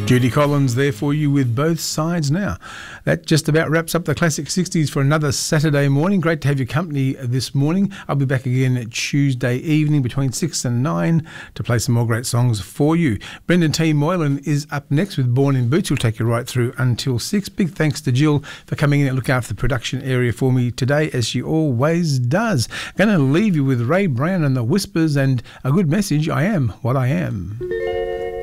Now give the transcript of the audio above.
Judy Collins there for you with Both Sides Now. That just about wraps up the Classic 60s for another Saturday morning. Great to have your company this morning. I'll be back again at Tuesday evening between 6 and 9 to play some more great songs for you. Brendan T. Moylan is up next with Born in Boots. He'll take you right through until 6. Big thanks to Jill for coming in and looking after the production area for me today, as she always does. Going to leave you with Ray Brown and the Whispers and a good message, I Am What I Am.